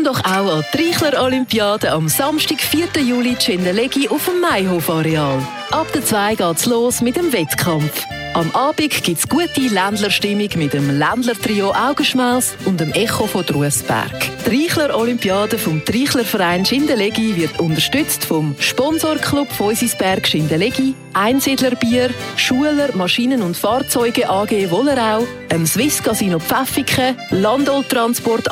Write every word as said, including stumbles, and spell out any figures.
Komm doch auch an die Reichler-Olympiade am Samstag, vierten Juli in Schindelegi auf dem Mayhof-Areal. Ab der zwei geht's los mit dem Wettkampf. Am Abend gibt es gute Ländlerstimmung mit dem Ländler-Trio Augenschmaus und dem Echo von Druesberg. Die Reichler-Olympiade vom Reichler-Verein Schindelegi wird unterstützt vom Sponsorclub Feusisberg Schindelegi, Einsiedlerbier, Schuler Maschinen- und Fahrzeuge A G Wollerau, dem Swiss Casino Pfäffiken, Landol Transport